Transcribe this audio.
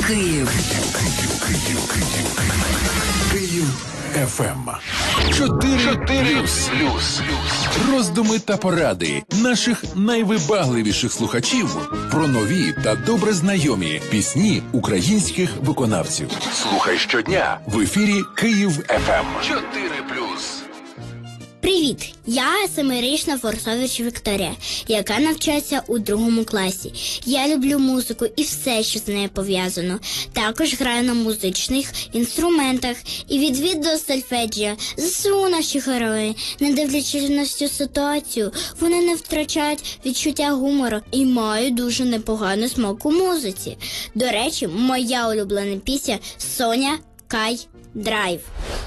Київ. Київ ФМ. 4+. Роздуми та поради наших найвибагливіших слухачів про нові та добре знайомі пісні українських виконавців. Слухай щодня в ефірі Київ ФМ. 4+. Привіт! Я 7-річна Форсович Вікторія, яка навчається у 2 класі. Я люблю музику і все, що з нею пов'язано. Також граю на музичних інструментах і відвідую сольфеджіо. ЗСУ наші герої, не дивлячись на всю ситуацію, вони не втрачають відчуття гумору і мають дуже непоганий смак у музиці. До речі, моя улюблена пісня «Соня Кай Драйв».